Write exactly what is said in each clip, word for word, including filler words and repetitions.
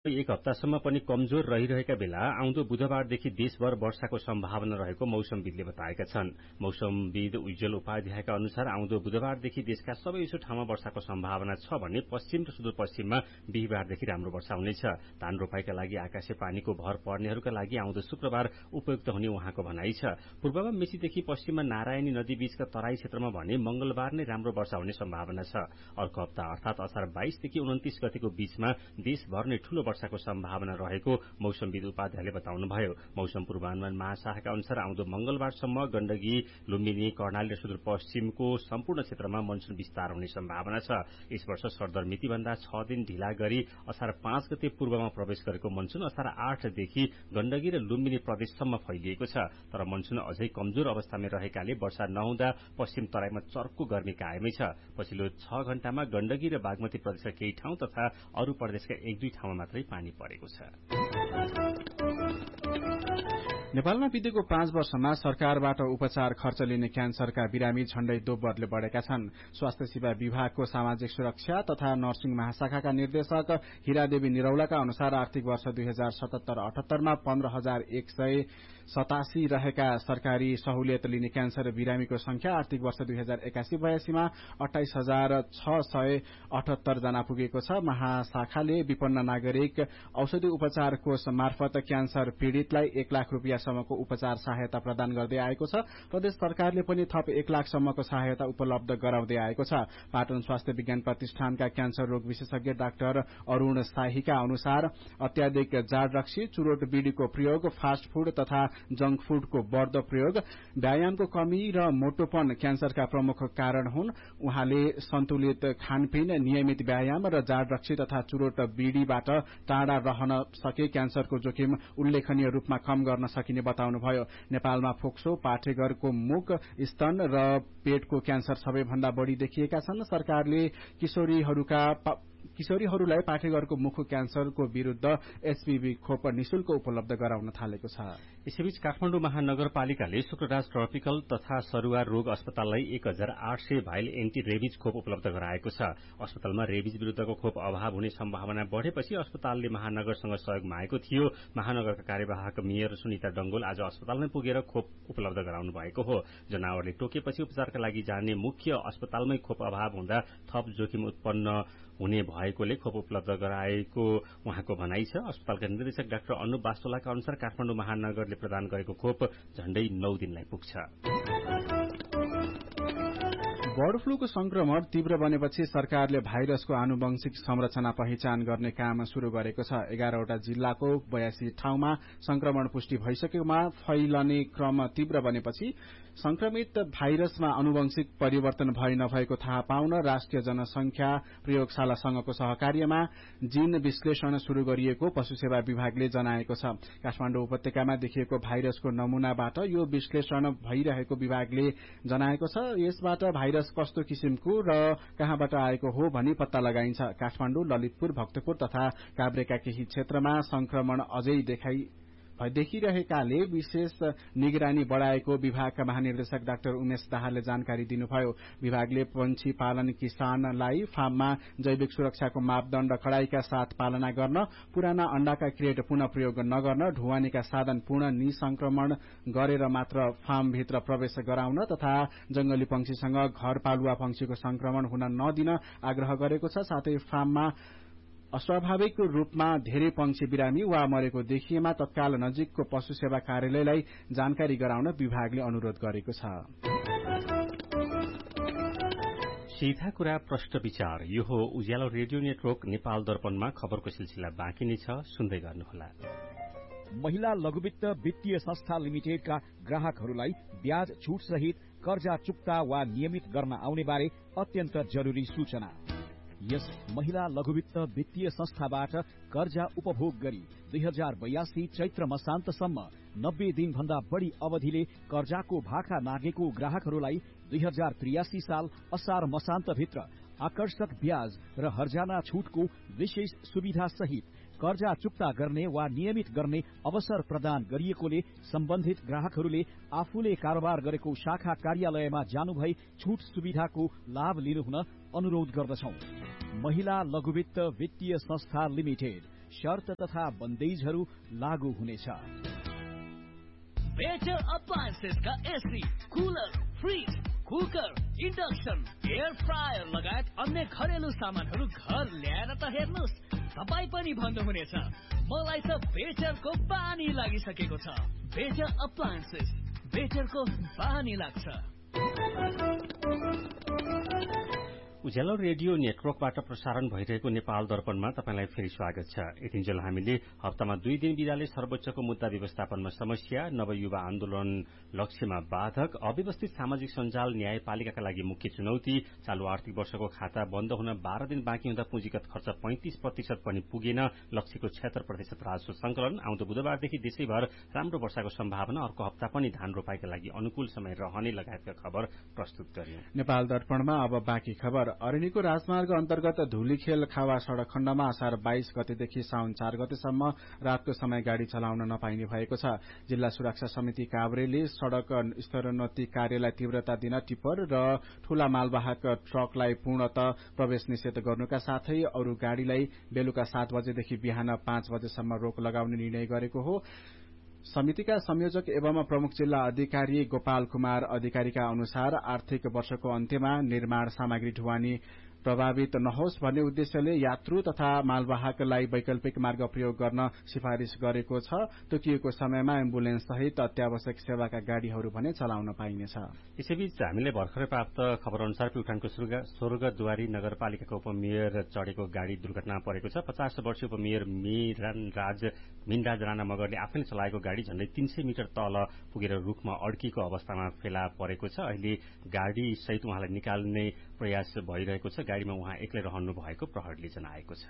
एक हप्तासम्म पनि कमजोर रहिरहेका बेला आउँदो बुधबारदेखि देशभर वर्षाको सम्भावना रहेको मौसमविदले बताएका छन्। मौसमविद उज्जवल उपाध्यायका अनुसार आउँदो बुधबारदेखि देशका सबैसो ठाउँमा वर्षाको सम्भावना छ भने पश्चिम र सुदूरपश्चिममा बिहिबारदेखि राम्रो वर्षा हुनेछ। धान रोपाईका लागि आकाशे पानीको भर पर्नेहरूका लागि आउँदो शुक्रबार उपयुक्त हुने उहाँको भनाइ छ। पूर्वमा मेचीदेखि पश्चिममा नारायणी नदी बीचका तराई क्षेत्रमा भने मंगलबार नै राम्रो वर्षा हुने सम्भावना छ। अर्को हप्ता अर्थात असार बाइसदेखि उन्तिस गतिको बीचमा देशभर नै ठूलो वर्षाको सम्भावना रहेको मौसमविद उपाध्यायले बताउनुभयो। मौसम पूर्वानुमान महाशाखाका अनुसार आउँदो मंगलबारसम्म गण्डकी, लुम्बिनी, कर्णाली र सुदूरपश्चिमको सम्पूर्ण क्षेत्रमा मनसून विस्तार हुने सम्भावना छ। यस वर्ष सरदरमितिभन्दा छ दिन ढिला गरी असार पाँच गते पूर्वमा प्रवेश गरेको मनसून असार आठदेखि गण्डकी र लुम्बिनी प्रदेशसम्म फैलिएको छ। तर मनसून अझै कमजोर अवस्थामा रहेकाले वर्षा नहुँदा पश्चिम तराईमा चर्को गर्मी कायमै छ। पछिल्लो छ घण्टामा गण्डकी र बागमती प्रदेशका केही ठाउँ तथा अरू प्रदेशका एक दुई ठाउँमा मात्रै पानी परेको छ। नेपालमा बितेको पाँच वर्षमा सरकारबाट उपचार खर्च लिने क्यान्सरका बिरामी झण्डै दोब्बरले बढ़ेका छन्। स्वास्थ्य सेवा विभागको सामाजिक सुरक्षा तथा नर्सिङ महाशाखाका निर्देशक हिरादेवी निरौलाका अनुसार आर्थिक वर्ष दुई हजार सतहत्तर अठहत्तरमा पन्ध्र हजार एक सय सतासी रहेका सरकारी सहुलियत लिने क्यान्सर बिरामीको संख्या आर्थिक वर्ष दुई हजार एकासी बयासीमा अठाइस हजार छ सय अठहत्तर जना पुगेको छ। महाशाखाले विपन्न नागरिक औषधि उपचार कोष मार्फत क्यान्सर पीड़ितलाई एक लाख रूपियाँ सम्मको उपचार सहायता प्रदान गर्दै आएको छ। प्रदेश सरकारले पनि थप एक लाख सम्मको सहायता उपलब्ध गराउँदै आएको छ। पाटन स्वास्थ्य विज्ञान प्रतिष्ठानका क्यान्सर रोग विशेषज्ञ डाक्टर अरूण शाहीका अनुसार अत्याधिक जाँड रक्सी, चुरोट बीडीको प्रयोग, फास्ट फूड तथा जंक फूडको बढ़दो प्रयोग, व्यायामको कमी र मोटोपन क्यान्सरका प्रमुख कारण हुन्। उहाँले सन्तुलित खानपिन, नियमित व्यायाम र जाँड रक्सी तथा चुरोट बीडीबाट टाढा रहन सके क्यान्सरको जोखिम उल्लेखनीय रूपमा कम गर्न सकिने बताउनुभयो। नेपालमा फोक्सो, पाठेघरको मुख, स्तन र पेटको क्यान्सर सबैभन्दा बढ़ी देखिएका छन्। सरकारले किशोरीहरूका किशोरीहरूलाई पाठेघरको मुख क्यान्सरको विरूद्ध एचपीभी खोप निशुल्क उपलब्ध गराउन थालेको छ। यसैबीच काठमाडौँ महानगरपालिकाले शुक्रराज ट्रपिकल तथा सरुवा रोग अस्पताललाई एक हजार आठ सय भाइल एन्टी रेबिज खोप उपलब्ध गराएको छ। अस्पतालमा रेबिज विरूद्धको खोप अभाव हुने सम्भावना बढ़ेपछि अस्पतालले महानगरसँग सहयोग मागेको थियो। महानगरका कार्यवाहक मेयर सुनिता डंगोल आज अस्पतालमै पुगेर खोप उपलब्ध गराउनु भएको हो। जनावरले टोकेपछि उपचारका लागि जाने मुख्य अस्पतालमै खोप अभाव हुँदा थप जोखिम उत्पन्न हुने भएकोले खोप उपलब्ध गराएको उहाँको भनाइ छ। अस्पतालका निर्देशक डाक्टर अनुप वास्तोलाका अनुसार काठमाडौँ महानगरले प्रदान गरेको खोप झण्डै नौ दिनलाई पुग्छ। बर्ड फ्लूको संक्रमण तीव्र बनेपछि सरकारले भाइरसको आनुवंशिक संरचना पहिचान गर्ने काम शुरू गरेको छ। एघारवटा जिल्लाको बयासी ठाउँमा संक्रमण पुष्टि भइसकेकोमा फैलने क्रम तीव्र बनेपछि संक्रमित भाइरसमा आनुवंशिक परिवर्तन भए नभएको थाहा पाउन राष्ट्रिय जनसंख्या प्रयोगशालासँगको सहकार्यमा जीन विश्लेषण शुरू गरिएको पशुसेवा विभागले जनाएको छ। काठमाडौँ उपत्यकामा देखिएको भाइरसको नमूनाबाट यो विश्लेषण भइरहेको विभागले जनाएको छ। यसबाट भाइरस कस्तो किसिमको र कहाँबाट आएको हो भनी पत्ता लगाइन्छ। काठमाडौँ, ललितपुर, भक्तपुर तथा काभ्रेका केही क्षेत्रमा संक्रमण अझै देखाइ देखिरहेकाले विशेष निगरानी बढ़ाएको विभागका महानिर्देशक डाक्टर उमेश दाहालले जानकारी दिनुभयो। विभागले पंक्षी पालन किसानलाई फार्ममा जैविक सुरक्षाको मापदण्ड कड़ाईका साथ पालना गर्न, पुराना अण्डाका क्रेट पुनः प्रयोग नगर्न, ढुवानीका साधन पूर्ण निसंक्रमण गरेर मात्र फार्मभित्र प्रवेश गराउन तथा जंगली पंक्षीसँग घरपालुवा पंक्षीको संक्रमण हुन नदिन आग्रह गरेको छ। साथै फार्ममा अस्वाभाविक रूपमा धेरै पंक्षी बिरामी वा मरेको देखिएमा तत्काल नजिकको पशु सेवा कार्यालयलाई जानकारी गराउन विभागले अनुरोध गरेको छ। सीधा कुरा प्रश्न विचार, यो हो उज्यालो रेडियो नेटवर्क नेपाल दर्पणमा खबरको सिलसिला बाँकी नै छ, सुन्दै गर्नुहोला। महिला लघुवित्त वित्तीय संस्था लिमिटेडका ग्राहकहरूलाई ब्याज छूट सहित कर्जा चुक्ता वा नियमित गर्न आउने बारे अत्यन्त जरूरी सूचना। यस महिला लघुवित्त वित्तीय संस्थाबाट कर्जा उपभोग गरी दुई हजार बयासी चैत्र मसान्तसम्म नब्बे दिन भन्दा बढ़ी अवधिले कर्जाको भाका नागेको ग्राहकहरूलाई दुई हजार त्रियासी साल असार मसान्तभित्र आकर्षक ब्याज र हर्जाना छूटको विशेष सुविधा सहित कर्जा चुक्ता गर्ने वा नियमित गर्ने अवसर प्रदान गरिएकोले सम्बन्धित ग्राहकहरूले आफूले कारोबार गरेको शाखा कार्यालयमा जानुभई छूट सुविधाको लाभ लिनुहुन अनुरोध गर्दछौं। महिला लघुवित्त वित्तीय संस्था लिमिटेड शर्त तथा बन्देजहरू लागू हुनेछ। Better अप्लायन्सेसका AC, cooler, fridge, cooker, induction, air fryer लगायत अन्य घरेलु सामानहरू घर ल्याएर त हेर्नुहोस्, तपाईँ पनि भन्नुहुनेछ मलाई त बेटरको बानी लागिसकेको छ। बेटर अप्लायन्सेस, बेटरको बानी लाग्छ। उज्यालो रेडियो नेटवर्कबाट प्रसारण भइरहेको नेपाल दर्पणमा तपाईंलाई फेरि स्वागत छ। यतिन्जेल हामीले हप्तामा दुई दिन बिदाले सर्वोच्चको मुद्दा व्यवस्थापनमा समस्या, नवयुवा आन्दोलन लक्ष्यमा बाधक, अव्यवस्थित सामाजिक सञ्जाल, न्यायपालिकाका लागि मुख्य चुनौती, चालू आर्थिक वर्षको खाता बन्द हुन बाह्र दिन बाँकी हुँदा पुँजीगत खर्च पैंतिस प्रतिशत पनि पुगेन, लक्ष्यको छिहत्तर प्रतिशत राजस्व संकलन, आउँदो बुधबारदेखि देशैभर राम्रो वर्षाको सम्भावना, अर्को हप्ता पनि धान रोपाईका लागि अनुकूल समय रहने लगायतका खबर प्रस्तुत गर्यो। नेपाल दर्पणमा अब बाँकी खबर। अरनिको राजमार्ग अन्तर्गत धुलीखेल खावा सड़क खण्डमा असार बाइस गतेदेखि साउन चार गतेसम्म रातको समय गाड़ी चलाउन नपाइने भएको छ। जिल्ला सुरक्षा समिति काभ्रेले सड़क स्तरोन्नति कार्यलाई तीव्रता दिन टिप्पर र ठूला मालवाहक ट्रकलाई पूर्णतः प्रवेश निषेध गर्नुका साथै अरू गाड़ीलाई बेलुका सात बजेदेखि बिहान पाँच बजेसम्म रोक लगाउने निर्णय गरेको हो। समितिका संयोजक एवं प्रमुख जिल्ला अधिकारी गोपाल कुमार अधिकारीका अनुसार आर्थिक वर्षको अन्त्यमा निर्माण सामग्री ढुवानी प्रभावित नहोस् भन्ने उद्देश्यले यात्रु तथा मालवाहकलाई वैकल्पिक मार्ग प्रयोग गर्न सिफारिश गरेको छ। तोकिएको समयमा एम्बुलेन्स सहित अत्यावश्यक सेवाका गाड़ीहरू भने चलाउन पाइनेछ। यसैबीच हामीले भर्खरै प्राप्त खबर अनुसार प्युठानको स्वर्गद्वारी नगरपालिकाको उपमेयर चढ़ेको गाड़ी दुर्घटना परेको छ। पचास वर्षीय उपमेयर मीनराज मीनराज राणा मगरले आफैले चलाएको गाड़ी झण्डै तीन सय मिटर तल पुगेर रूखमा अड्किएको अवस्थामा फेला परेको छ। अहिले गाड़ी सहित उहाँलाई निकाल्ने प्रयास भइरहेको छ। गाड़ीमा उहाँ एक्लै रहनु भएको प्रहरीले जनाएको छ।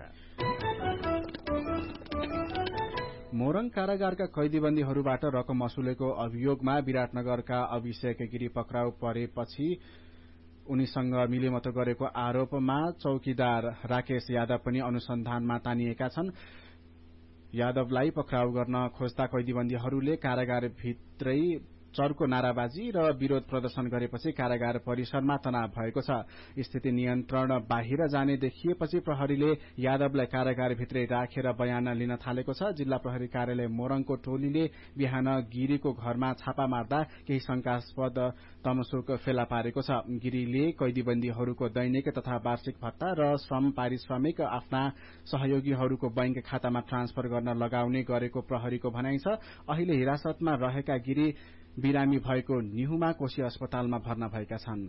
मोरङ कारागारका कैदीबन्दीहरूबाट रकम वसूलेको अभियोगमा विराटनगरका अभिषेक गिरी पक्राउ परेपछि उनीसँग मिलेमतो गरेको आरोपमा चौकीदार राकेश यादव पनि अनुसन्धानमा तानिएका छन्। यादवलाई पक्राउ गर्न खोज्दा कैदीबन्दीहरूले कारागारभित्रै चर्को नाराबाजी र विरोध प्रदर्शन गरेपछि कारागार परिसरमा तनाव भएको छ। स्थिति नियन्त्रण बाहिर जाने देखिएपछि प्रहरीले यादवलाई कारागारभित्रै राखेर बयान लिन थालेको छ। जिल्ला प्रहरी कार्यालय मोरङको टोलीले बिहान गिरीको घरमा छापा मार्दा केही शंकास्पद तमसुक फेला पारेको छ। गिरीले कैदीबन्दीहरूको दैनिक तथा वार्षिक भत्ता र श्रम पारिश्रमिक आफ्ना सहयोगीहरूको बैंक खातामा ट्रान्सफर गर्न लगाउने गरेको प्रहरीको भनाइ छ। अहिले हिरासतमा रहेका गिरी बिरामी भएको निहुमा कोशी अस्पतालमा भर्ना भएका छन्।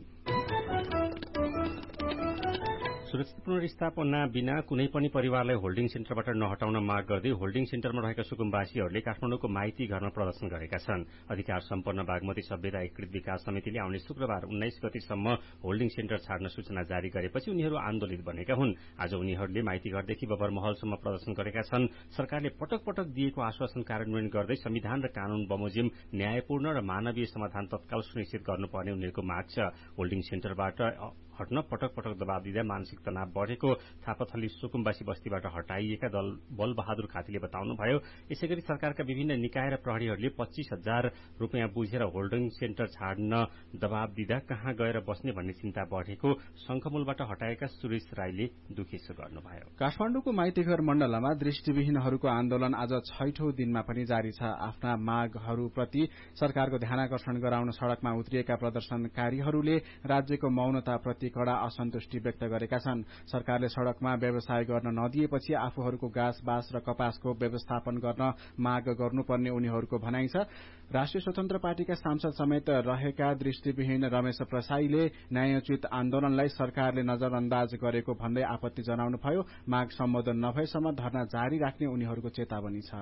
सुरक्षित पुनर्स्थापना बिना कुनै पनि परिवारलाई होल्डिङ सेन्टरबाट नहटाउन माग गर्दै होल्डिङ सेन्टरमा रहेका सुकुम्बासीहरूले काठमाडौँको माइती घरमा प्रदर्शन गरेका छन्। अधिकार सम्पन्न बागमती सभ्यता एकीकृत विकास समितिले आउने शुक्रबार उन्नाइस गतेसम्म होल्डिङ सेन्टर छाड्न सूचना जारी गरेपछि उनीहरू आन्दोलित बनेका हुन्। आज उनीहरूले माइती घरदेखि बबर महलसम्म प्रदर्शन गरेका छन्। सरकारले पटक पटक दिएको आश्वासन कार्यान्वयन गर्दै संविधान र कानून बमोजिम न्यायपूर्ण र मानवीय समाधान तत्काल सुनिश्चित गर्नुपर्ने उनीहरूको माग छ। होल्डिङ सेन्टरबाट हट्न पटक पटक दबाव दिँदा मानसिक तनाव बढ़ेको थापाथली सुकुम्बासी बस्तीबाट हटाइएका दल बलबहादुर खातीले बताउनुभयो। यसैगरी सरकारका विभिन्न निकाय र प्रहरीहरूले पच्चीस हजार रूपियाँ बुझेर होल्डिङ सेन्टर छाड्न दबाव दिँदा कहाँ गएर बस्ने भन्ने चिन्ता बढ़ेको शंखमूलबाट हटाएका सुरेश राईले दुखेसो गर्नुभयो। काठमाडौँको माइतीघर मण्डलमा दृष्टिविहीनहरूको आन्दोलन आज छैठौं दिनमा पनि जारी छ। आफ्ना मागहरूप्रति सरकारको ध्यानाकर्षण गराउन सड़कमा उत्रिएका प्रदर्शनकारीहरूले राज्यको मौनताप्रति कड़ा असन्तुष्टि व्यक्त गरेका छन्। सरकारले सड़कमा व्यवसाय गर्न नदिएपछि आफूहरूको घाँस बाँस र कपासको व्यवस्थापन गर्न माग गर्नुपर्ने उनीहरूको भनाइ छ। राष्ट्रिय स्वतन्त्र पार्टीका सांसद समेत रहेका दृष्टिविहीन रमेश प्रसाईले न्यायोचित आन्दोलनलाई सरकारले नजरअन्दाज गरेको भन्दै आपत्ति जनाउनुभयो। माग सम्बोधन नभएसम्म धरना जारी राख्ने उनीहरूको चेतावनी छ।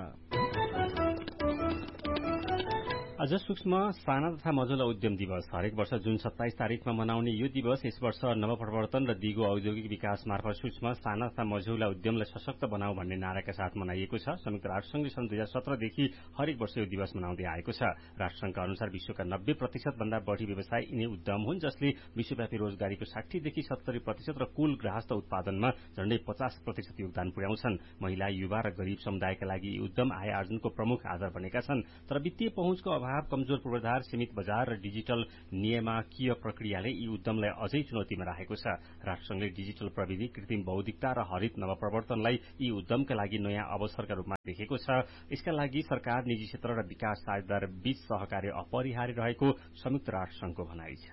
आज सूक्ष्म साना तथा मझौला उद्यम दिवस। हरेक वर्ष जुन सत्ताइस तारिकमा मनाउने यो दिवस यस वर्ष नवप्रवर्तन र दिगो औद्योगिक विकास मार्फत सूक्ष्म साना तथा मझौला उद्यमलाई सशक्त बनाऊ भन्ने नाराका साथ मनाइएको छ। संयुक्त राष्ट्रसंघले सन् दुई हजार सत्रदेखि हरेक वर्ष यो दिवस मनाउँदै आएको छ। राष्ट्रसंघका अनुसार विश्वका नब्बे प्रतिशत भन्दा बढ़ी व्यवसाय यिनै उद्यम हुन् जसले विश्वव्यापी रोजगारीको साठीदेखि सत्तरी प्रतिशत र कुल गृहस्थ उत्पादनमा झण्डै पचास प्रतिशत योगदान पुर्याउँछन्। महिला, युवा र गरीब समुदायका लागि यी उद्यम आय आर्जनको प्रमुख आधार बनेका छन्। तर वित्तीय पहुँचको अभाव अभाव, कमजोर पूर्वाधार, सीमित बजार र डिजिटल नियामकीय प्रक्रियाले यी उद्यमलाई अझै चुनौतीमा राखेको छ। राष्ट्रसंघले डिजिटल प्रविधि, कृत्रिम बौद्धिकता र हरित नवप्रवर्तनलाई यी उद्यमका लागि नयाँ अवसरका रूपमा देखेको छ। यसका लागि सरकार, निजी क्षेत्र र विकास साझेदार बीच सहकार्य अपरिहार्य रहेको संयुक्त राष्ट्रसंघको भनाइ छ।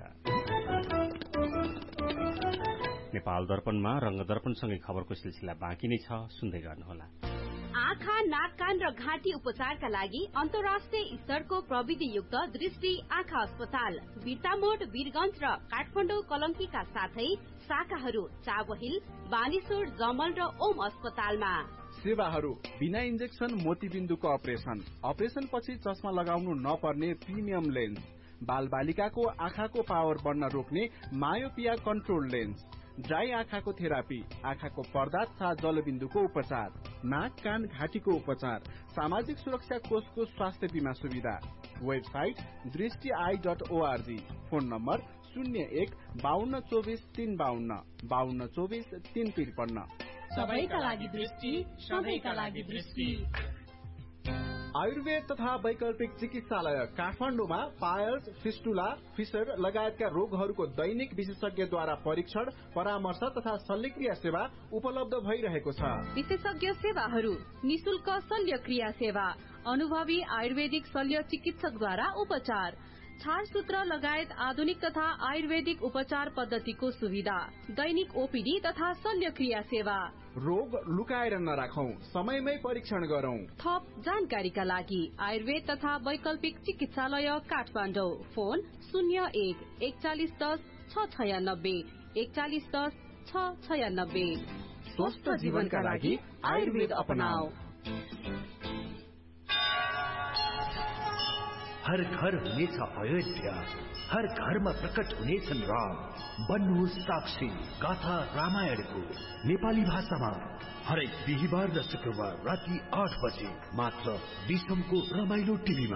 नेपाल दर्पणमा रंग दर्पणसँगै खबरको सिलसिला बाँकी नै छ, सुन्दै गर्नुहोला। आँखा, नाक, कान र घाँटी उपचारका लागि अन्तर्राष्ट्रिय स्तरको प्रविधियुक्त दृष्टि आँखा अस्पताल बिर्तामोड, वीरगंज र काठमाडौँ कलंकीका साथै शाखाहरू चाबहिल, बानेश्वर, जमल र ओम अस्पतालमा। सेवाहरू बिना इन्जेक्सन मोतीबिन्दुको अपरेसन, अपरेसन पछि चस्मा लगाउनु नपर्ने प्रिमियम लेन्स, बाल बालिकाको आँखाको पावर बढ्न रोक्ने मायोपिया कन्ट्रोल लेन्स, ड्राई आँखाको थेरापी, आँखाको पर्दा तथा जलबिन्दुको उपचार, नाक, कान, घाँटीको उपचार, सामाजिक सुरक्षा कोषको स्वास्थ्य बीमा सुविधा। वेबसाइट दृष्टि I dot ORG. Phone number शून्य एक बाहन्न चौबिस तीन बाहन्न बाहन्न चौबिस तीन त्रिपन्न। सबैका लागि दृष्टि, सबैका लागि दृष्टि। आयुर्वेद तथा वैकल्पिक चिकित्सालय काठमाडौँमा पायल्स, फिस्टुला, फिसर लगायतका रोगहरूको दैनिक विशेषज्ञद्वारा परीक्षण, परामर्श तथा शल्यक्रिया सेवा उपलब्ध भइरहेको छ। विशेषज्ञ सेवाहरू, निशुल्क शल्यक्रिया सेवा, अनुभवी आयुर्वेदिक शल्य चिकित्सकद्वारा उपचार, छारसूत्र लगायत आधुनिक तथा आयुर्वेदिक उपचार पद्धतिको सुविधा, दैनिक ओपीडी तथा शल्यक्रिया सेवा। रोग लुकाएर नराखौं, समयमै परीक्षण गरौं। थप जानकारीका लागि आयुर्वेद तथा वैकल्पिक चिकित्सालय काठमाडौँ। फोन शून्य एक एकचालिस दस छ छयानब्बे एकचालिस दस छ छयानब्बे। स्वस्थ जीवनका लागि आयुर्वेद अपनाऊ। हर घर हुनेछ अयोध्या, हर घरमा प्रकट हुनेछन् राम। बन्नुहोस् साक्षी गाथा रामायणको नेपाली भाषामा हरेक बिहिबार र शुक्रबार राति आठ बजे मात्र दिसमको रमाइलो टिभीमा।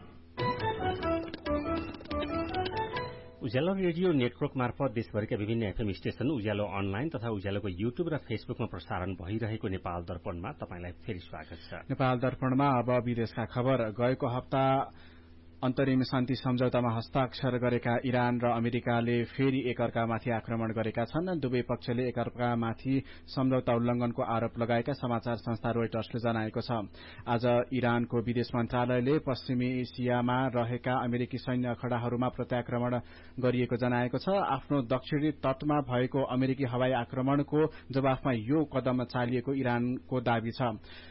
उज्यालो रेडियो नेटवर्क मार्फत देशभरिका विभिन्न एफएम स्टेशन, उज्यालो अनलाइन तथा उज्यालोको युट्युब र फेसबुकमा प्रसारण भइरहेको नेपाल दर्पणमा तपाईंलाई फेरि स्वागत छ। नेपाल दर्पणमा अब विदेशका खबर। गएको हप्ता अन्तरिम शान्ति सम्झौतामा हस्ताक्षर गरेका इरान र अमेरिकाले फेरि एकअर्कामाथि आक्रमण गरेका छन्। दुवै पक्षले एकअर्कामाथि सम्झौता उल्लंघनको आरोप लगाएका समाचार संस्था रोइटर्सले जनाएको छ। आज इरानको विदेश मन्त्रालयले पश्चिमी एसियामा रहेका अमेरिकी सैन्य अखडाहरूमा प्रत्याक्रमण गरिएको जनाएको छ। आफ्नो दक्षिणी तटमा भएको अमेरिकी हवाई आक्रमणको जवाफमा यो कदम चालिएको इरानको दावी छ।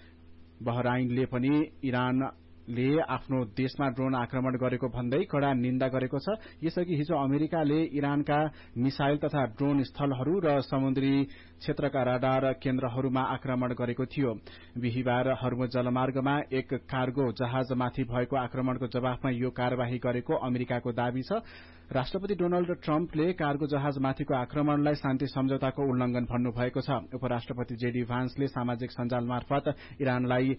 बहराइनले पनि इरान ले आफ्नो देशमा ड्रोन आक्रमण गरेको भन्दै कड़ा निन्दा गरेको छ। यसअघि हिजो अमेरिकाले इरानका मिसाइल तथा ड्रोन स्थलहरू र समुद्री क्षेत्रका राडार केन्द्रहरूमा आक्रमण गरेको थियो। बिहिबार हर्मुज जलमार्गमा एक कार्गो जहाजमाथि भएको आक्रमणको जवाफमा यो कार्यवाही गरेको अमेरिकाको दावी छ। राष्ट्रपति डोनाल्ड ट्रम्पले कार्गो जहाजमाथिको आक्रमणलाई शान्ति सम्झौताको उल्लंघन भन्नुभएको छ। उपराष्ट्रपति जेडी भान्सले सामाजिक सञ्जाल मार्फत इरानलाई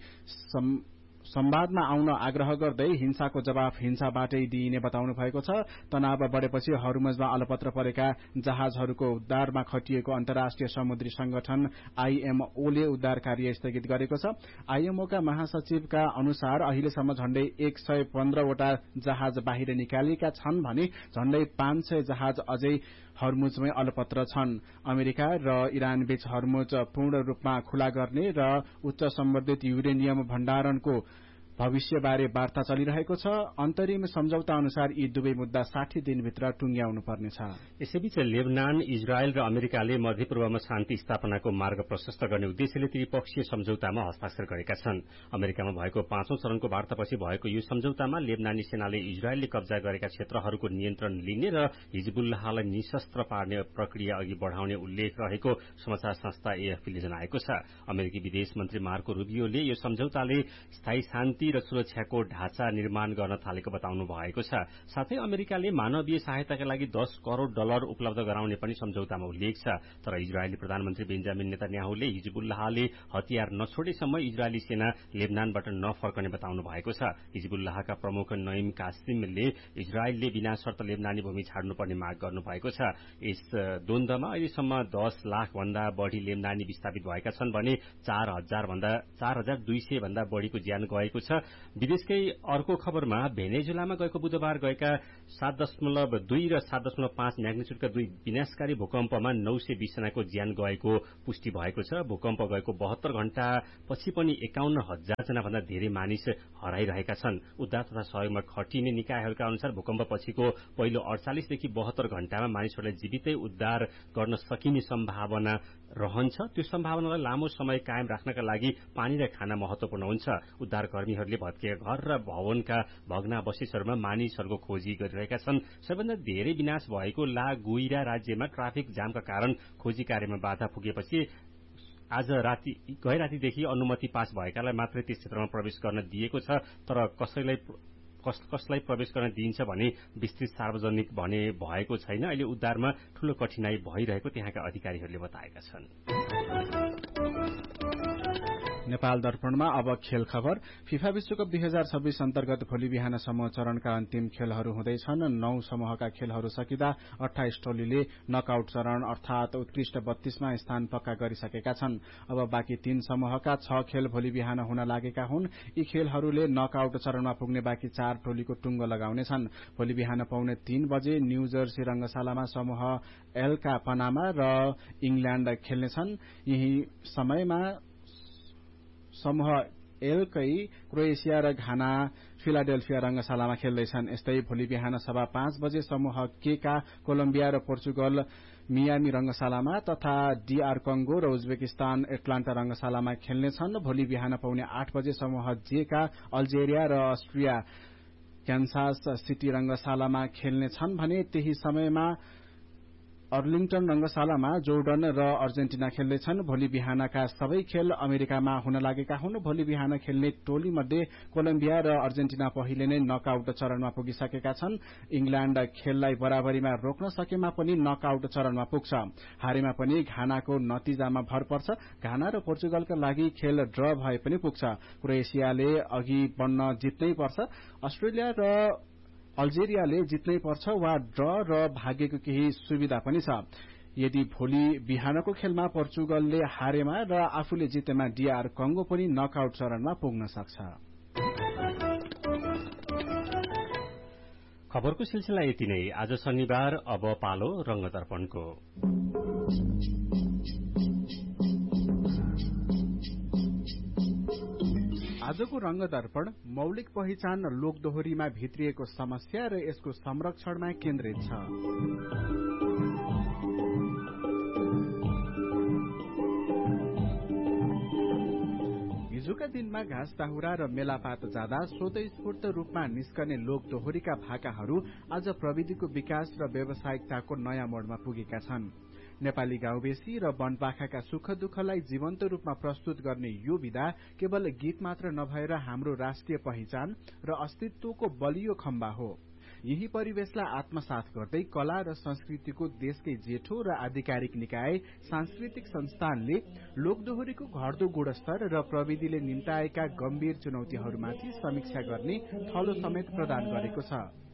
संवादमा आउन आग्रह गर्दै हिंसाको जवाफ हिंसाबाटै दिइने बताउनु भएको छ। तनाव बढ़ेपछि हर्मुजमा अलपत्र परेका जहाजहरूको उद्धारमा खटिएको अन्तर्राष्ट्रिय समुद्री संगठन आईएमओले उद्धार कार्य स्थगित गरेको छ। आईएमओका महासचिवका अनुसार अहिलेसम्म झण्डै एक सय पन्ध्रवटा जहाज बाहिर निकालिएका छन् भने झण्डै पाँच सय जहाज अझै हर्मुजमै अलपत्र छन्। अमेरिका र इरान बीच हर्मुज पूर्ण रूपमा खुला गर्ने र उच्च सम्बन्धित युरेनियम भण्डारणको भविष्यबारे वार्ता चलिरहेको छ। अन्तरिम सम्झौता अनुसार यी दुवै मुद्दा साठी दिनभित्र टुंग्याउनु पर्नेछ। यसैबीच लेबनान, इजरायल र अमेरिकाले मध्यपूर्वमा शान्ति स्थापनाको मार्ग प्रशस्त गर्ने उद्देश्यले त्रिपक्षीय सम्झौतामा हस्ताक्षर गरेका छन्। अमेरिकामा भएको पाँचौं चरणको वार्तापछि भएको यो सम्झौतामा लेबनानी सेनाले इजरायलले कब्जा गरेका क्षेत्रहरूको नियन्त्रण लिने र हिजबुल्लाहलाई निशस्त्र पार्ने प्रक्रिया अघि बढ़ाउने उल्लेख रहेको समाचार संस्था एएफपीले जनाएको छ। अमेरिकी विदेश मन्त्री मार्को रूबियोले यो सम्झौताले स्थायी शान्ति र सुरक्षाको ढाँचा निर्माण गर्न थालेको बताउनु भएको छ। साथै अमेरिकाले मानवीय सहायताका लागि दस करोड़ डलर उपलब्ध गराउने पनि सम्झौतामा उल्लेख छ। तर इजरायली प्रधानमन्त्री बेन्जामिन नेतान्याहुले हिजबुल्लाहले हतियार नछोडेसम्म इजरायली सेना लेबनानबाट नफर्कने बताउनु भएको छ। हिजबुल्लाहका प्रमुख नईम कासिमले इजरायलले बिना शर्त लेबनानी भूमि छाड्नुपर्ने माग गर्नु भएको छ। यस द्वन्द्वमा अहिलेसम्म दस लाख भन्दा बढ़ी लेबनानी विस्थापित भएका छन् भने चार हजार भन्दा चार हजार दुई सय भन्दा बढ़ीको ज्यान गएको छ। विदेशकै अर्को खबरमा भेनेजुलामा गएको बुधबार गएका सात दशमलव दुई र सात दशमलव पाँच म्याग्निच्युडका दुई विनाशकारी भूकम्पमा नौ सय बीस जनाको ज्यान गएको पुष्टि भएको छ। भूकम्प गएको बहत्तर घण्टा पछि पनि एकाउन्न हजार जना भन्दा धेरै मानिस हराइरहेका छन्। उद्धार तथा सहयोगमा खटिने निकायहरूका अनुसार भूकम्प पछिको पहिलो अडचालिसदेखि बहत्तर घण्टामा मानिसहरूलाई जीवितै उद्धार गर्न सकिने सम्भावना रहन्छ। त्यो सम्भावनालाई लामो समय कायम राख्नका लागि पानी र खाना महत्वपूर्ण हुन्छ। उद्धारकर्मीहरूले भत्किएका घर र भवनका भग्नावशेषहरूमा मानिसहरूको खोजी गरिरहेका छन्। सबैभन्दा धेरै विनाश भएको ला गुइरा राज्यमा ट्राफिक जामका कारण खोजी कार्यमा बाधा पुगेपछि आज राति गए रातिदेखि अनुमति पास भएकालाई मात्रै त्यस क्षेत्रमा प्रवेश गर्न दिएको छ। तर कसैलाई कस कसलाई प्रवेश गर्न दिइन्छ भने विस्तृत सार्वजनिक भने भएको छैन। अहिले उद्धारमा ठूलो कठिनाई भइरहेको त्यहाँका अधिकारीहरूले बताएका छन्। नेपाल दर्पणमा अब खेल खबर। फिफा विश्वकप दुई हजार छब्बीस अन्तर्गत भोलि बिहान समूह चरणका अन्तिम खेलहरू हुँदैछन्। नौ समूहका खेलहरू सकिँदा अठाइस टोलीले नकआउट चरण अर्थात उत्कृष्ट बत्तीसमा स्थान पक्का गरिसकेका छन्। अब बाँकी तीन समूहका छ खेल भोलि बिहान हुन लागेका हुन्। यी खेलहरूले नकआउट चरणमा पुग्ने बाँकी चार टोलीको टुङ्गो लगाउनेछन्। भोलि बिहान पौने तीन बजे न्यू जर्सी रंगशालामा समूह एलका पनामा र इंग्ल्याण्ड खेल्नेछन्। यही समयमा समूह एलकै क्रोएसिया र घाना फिलाडेल्फिया रंगशालामा खेल्दैछन्। यस्तै भोलि बिहान सभा पाँच बजे समूह के का कोलम्बिया र पोर्चुगल मियामी रंगशालामा तथा डीआर कंगो र उज्बेकिस्तान एटलान्टा रंगशालामा खेल्नेछन्। भोलि बिहान पौने आठ बजे समूह जे का अल्जेरिया र अस्ट्रिया क्यान्सास सिटी रंगशालामा खेल्नेछन् भने त्यही समयमा अर्लिङटन रंगशालामा जोर्डन र अर्जेन्टिना खेल्दैछन्। भोलि बिहानका सबै खेल अमेरिकामा हुन लागेका हुन्। भोलि बिहान खेल्ने टोली मध्ये कोलम्बिया र अर्जेन्टिना पहिले नै नकआउट चरणमा पुगिसकेका छन्। इंग्ल्याण्ड खेललाई बराबरीमा रोक्न सकेमा पनि नकआउट चरणमा पुग्छ। हारेमा पनि घानाको नतिजामा भर पर्छ। घाना र पोर्चुगलका लागि खेल ड्र भए पनि पुग्छ। क्रोएसियाले अघि बढ्न जित्नै पर्छ। अस्ट्रेलिया र अल्जेरियाले जित्नै पर्छ वा ड्र र भाग्यको केही सुविधा पनि छ। यदि भोलि बिहानको खेलमा पोर्चुगलले हारेमा र आफूले जितेमा डीआर कंगो पनि नकआउट चरणमा पुग्न सक्छ। खबरको सिलसिला यति नै। आज शनिबार अब पालो रंगदर्पणको। आजको रंगदर्पण मौलिक पहिचान लोकदोहोरीमा भित्रिएको समस्या र यसको संरक्षणमा केन्द्रित छ। हिजोका दिनमा घाँस दाहुरा र मेलापात जाँदा स्वतःस्फूर्त रूपमा निस्कने लोकदोहोरीका भाकाहरू आज प्रविधिको विकास र व्यावसायिकताको नयाँ मोडमा पुगेका छन्। नेपाली गाउँबेसी र वनपाखाका सुख दुःखलाई जीवन्त रूपमा प्रस्तुत गर्ने यो विधा केवल गीत मात्र नभएर हाम्रो राष्ट्रिय पहिचान र अस्तित्वको बलियो खम्बा हो। यही परिवेशलाई आत्मसात गर्दै कला र संस्कृतिको देशकै जेठो र आधिकारिक निकाय सांस्कृतिक संस्थानले लोकदोहोरीको घट्दो गुणस्तर र प्रविधिले निम्ताएका गम्भीर चुनौतीहरूमाथि समीक्षा गर्ने थलो समेत प्रदान गरेको छ।